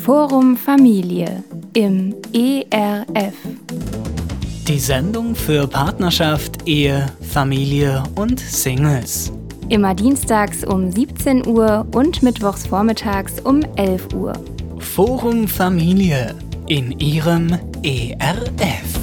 Forum Familie im ERF. Die Sendung für Partnerschaft, Ehe, Familie und Singles. Immer dienstags um 17 Uhr und mittwochs vormittags um 11 Uhr. Forum Familie in Ihrem ERF.